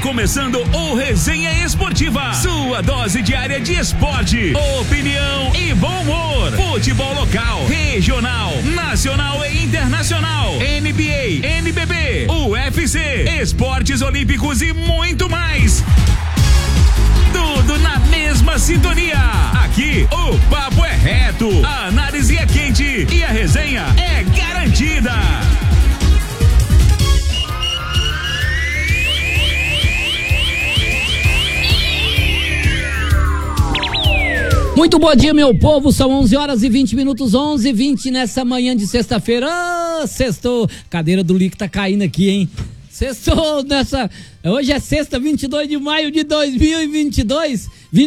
começando o Resenha Esportiva, sua dose diária de esporte, opinião e bom humor, futebol local, regional, nacional e internacional, NBA, NBB, UFC, esportes olímpicos e muito mais. Tudo na mesma sintonia. Aqui o papo é reto, a análise é quente e a resenha é garantida. Muito bom dia, meu povo, são 11 horas e 20 minutos, 11h20 nessa manhã de sexta-feira. Sextou, cadeira do Lico tá caindo aqui, hein? Sextou nessa, hoje é sexta, 22 de maio de 2022,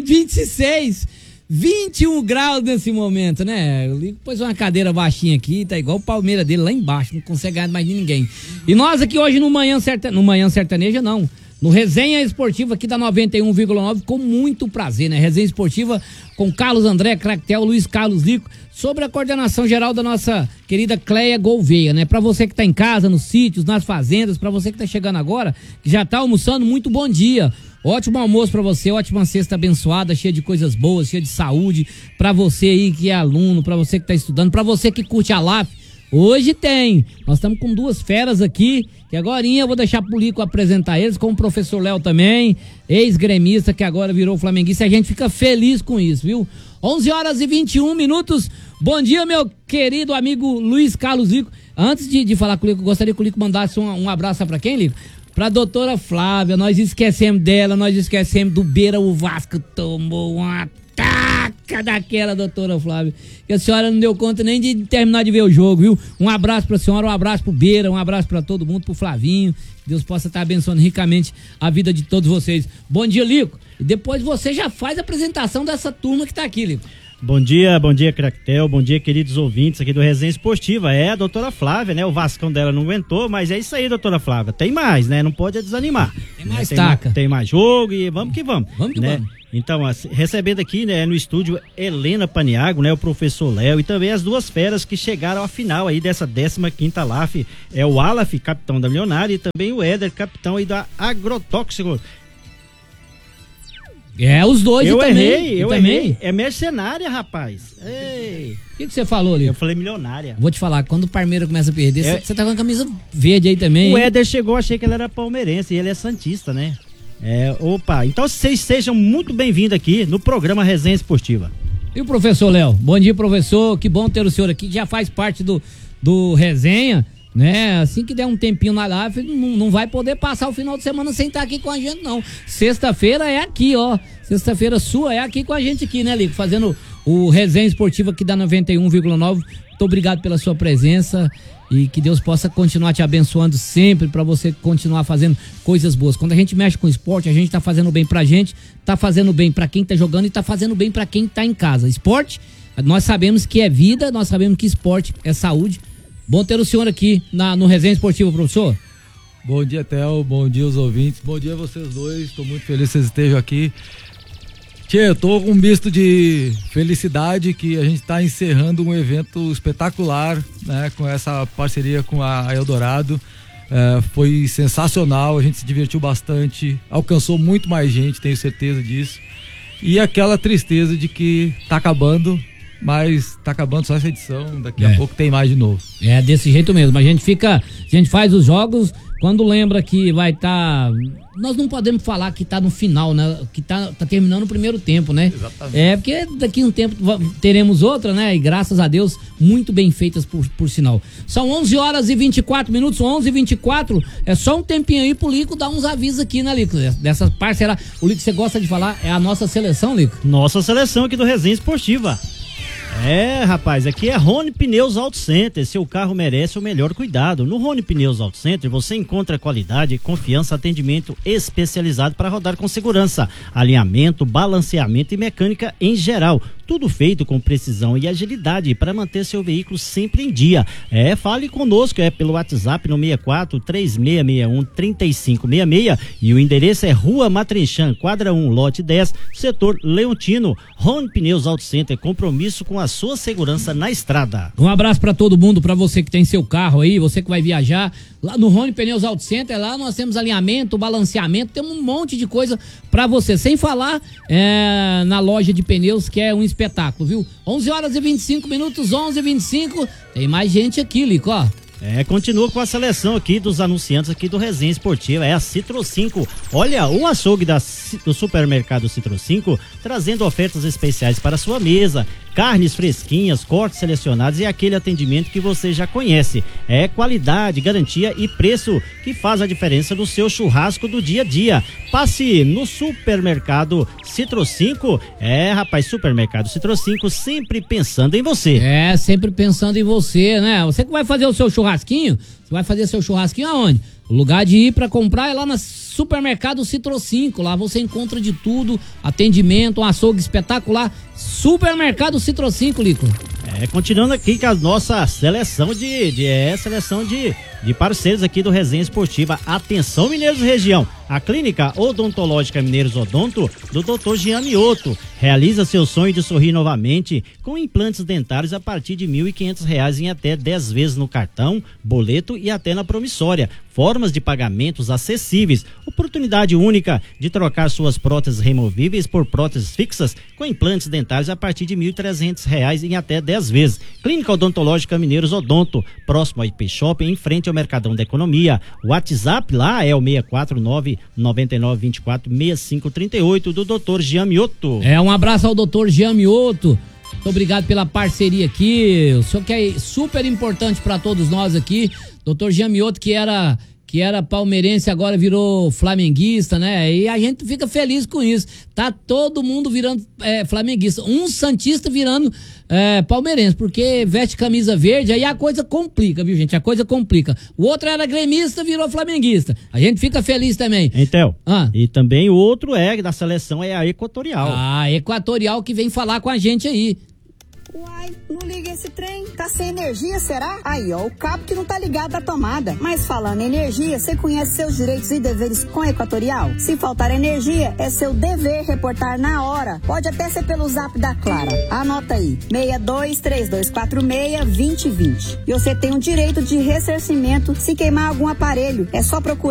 26, 21 graus nesse momento, né? O Lico pôs uma cadeira baixinha aqui, tá igual o Palmeiras dele lá embaixo, não consegue ganhar mais de ninguém. E nós aqui hoje no Manhã Sertaneja, não. No Resenha Esportiva aqui da 91,9, com muito prazer, né? Resenha Esportiva com Carlos André, Cractel, Luiz Carlos Lico, sobre a coordenação geral da nossa querida Cleia Gouveia, né? Pra você que tá em casa, nos sítios, nas fazendas, pra você que tá chegando agora, que já tá almoçando, muito bom dia. Ótimo almoço pra você, ótima sexta abençoada, cheia de coisas boas, cheia de saúde, pra você aí que é aluno, pra você que tá estudando, pra você que curte a LAF. Hoje tem, nós estamos com duas feras aqui, que agorinha eu vou deixar pro Lico apresentar eles, com o professor Léo também, ex-gremista que agora virou flamenguista, e a gente fica feliz com isso, viu? 11 horas e 21 minutos, bom dia meu querido amigo Luiz Carlos Lico. Antes de falar com o Lico, eu gostaria que o Lico mandasse um abraço pra quem, Lico? Pra doutora Flávia, nós esquecemos dela, nós esquecemos do Beira, o Vasco tomou uma taca daquela, doutora Flávia, que a senhora não deu conta nem de terminar de ver o jogo, viu? Um abraço pra senhora, um abraço pro Beira, um abraço pra todo mundo, pro Flavinho, que Deus possa estar abençoando ricamente a vida de todos vocês. Bom dia, Lico, e depois você já faz a apresentação dessa turma que tá aqui, Lico. Bom dia, Cractel, bom dia, queridos ouvintes aqui do Resenha Esportiva. É a doutora Flávia, né? O Vascão dela não aguentou, mas é isso aí, doutora Flávia. Tem mais, né? Não pode desanimar. Tem mais taca. Tem mais jogo e vamos que vamos. Vamos que né? vamos. Então, recebendo aqui, né, no estúdio Helena Paniago, né, o professor Léo, e também as duas feras que chegaram à final aí dessa 15ª LAF, é o Alaf, capitão da Milionária, e também o Éder, capitão aí da Agrotóxico. É, os dois eu também. Errei. É mercenária, rapaz. Ei. O que você falou, Lico? Eu falei milionária. Vou te falar, quando o Palmeiras começa a perder, você tá com a camisa verde aí também. O Éder chegou, achei que ele era palmeirense, e ele é santista, né? Opa, então vocês sejam muito bem-vindos aqui no programa Resenha Esportiva. E o professor Léo? Bom dia, professor, que bom ter o senhor aqui, que já faz parte do Resenha, né? Assim que der um tempinho na live, não vai poder passar o final de semana sem estar aqui com a gente, não. Sexta-feira é aqui, ó. Sexta-feira sua é aqui com a gente aqui, né, Lico? Fazendo o Resenha Esportiva aqui da 91,9. Muito obrigado pela sua presença e que Deus possa continuar te abençoando sempre pra você continuar fazendo coisas boas. Quando a gente mexe com esporte, a gente tá fazendo bem pra gente, tá fazendo bem pra quem tá jogando e tá fazendo bem pra quem tá em casa. Esporte, nós sabemos que é vida, nós sabemos que esporte é saúde. Bom ter o senhor aqui no Resenha Esportiva, professor. Bom dia, Theo, bom dia aos ouvintes, bom dia a vocês dois, estou muito feliz que vocês estejam aqui. Tchê, eu tô com um misto de felicidade que a gente está encerrando um evento espetacular, né, com essa parceria com a Eldorado. Foi sensacional, a gente se divertiu bastante, alcançou muito mais gente, tenho certeza disso. E aquela tristeza de que tá acabando, mas tá acabando só essa edição, daqui a pouco tem mais de novo. É desse jeito mesmo, a gente faz os jogos quando lembra que vai estar... Nós não podemos falar que tá no final, né? Que tá terminando o primeiro tempo, né? Exatamente. Porque daqui a um tempo teremos outra, né? E graças a Deus, muito bem feitas por sinal. São 11 horas e 24 minutos, 11h24. É só um tempinho aí pro Lico dar uns avisos aqui, né, Lico? Dessa parceira. O Lico, você gosta de falar, é a nossa seleção, Lico? Nossa seleção aqui do Resenha Esportiva. Rapaz, aqui é Rony Pneus Auto Center, seu carro merece o melhor cuidado. No Rony Pneus Auto Center você encontra qualidade, confiança, atendimento especializado para rodar com segurança, alinhamento, balanceamento e mecânica em geral. Tudo feito com precisão e agilidade para manter seu veículo sempre em dia. Fale conosco, pelo WhatsApp no 64-3661-3566 e o endereço é Rua Matrinchã, quadra 1, lote 10, setor Leontino. Rony Pneus Auto Center, compromisso com a a sua segurança na estrada. Um abraço para todo mundo, para você que tem seu carro aí, você que vai viajar. Lá no Rony Pneus Auto Center, lá nós temos alinhamento, balanceamento, temos um monte de coisa para você. Sem falar na loja de pneus, que é um espetáculo, viu? 11h25, 11h25. Tem mais gente aqui, Lico, ó. Continua com a seleção aqui dos anunciantes aqui do Resenha Esportiva, a Citro 5. Olha, o açougue do supermercado Citro 5 trazendo ofertas especiais para a sua mesa. Carnes fresquinhas, cortes selecionados e aquele atendimento que você já conhece. É qualidade, garantia e preço que faz a diferença no seu churrasco do dia a dia. Passe no supermercado Citro 5. Rapaz, supermercado Citro 5 sempre pensando em você. Sempre pensando em você, né? Você que vai fazer o seu churrasquinho, você vai fazer seu churrasquinho aonde? O lugar de ir para comprar é lá no supermercado Citro 5, lá você encontra de tudo, atendimento, um açougue espetacular, supermercado Citro 5, Lico. Continuando aqui com a nossa seleção de parceiros aqui do Resenha Esportiva. Atenção, Mineiros região, a Clínica Odontológica Mineiros Odonto, do Dr. Jean Mioto, realiza seu sonho de sorrir novamente com implantes dentários a partir de R$ 1.500 em até 10 vezes no cartão, boleto e até na promissória. Formas de pagamentos acessíveis, oportunidade única de trocar suas próteses removíveis por próteses fixas com implantes dentários a partir de R$ 1.300 em até 10 vezes. Clínica Odontológica Mineiros Odonto, próximo ao IP Shopping, em frente ao Mercadão da Economia. O WhatsApp lá é o 649-9924-6538 do Dr. Jean Mioto. Um abraço ao Dr. Jean Mioto. Muito obrigado pela parceria aqui. O senhor que é super importante para todos nós aqui. Dr. Jean Mioto, que era palmeirense, agora virou flamenguista, né? E a gente fica feliz com isso. Tá todo mundo virando flamenguista. Um santista virando palmeirense, porque veste camisa verde, aí a coisa complica, viu, gente? A coisa complica. O outro era gremista, virou flamenguista. A gente fica feliz também. Então, e também o outro da seleção é a Equatorial. A Equatorial que vem falar com a gente aí. Uai, não liga esse trem. Tá sem energia, será? Aí, ó, o cabo que não tá ligado à tomada. Mas falando em energia, você conhece seus direitos e deveres com a Equatorial? Se faltar energia, é seu dever reportar na hora. Pode até ser pelo zap da Clara. Anota aí, 623246-2020. E você tem um direito de ressarcimento se queimar algum aparelho. É só procurar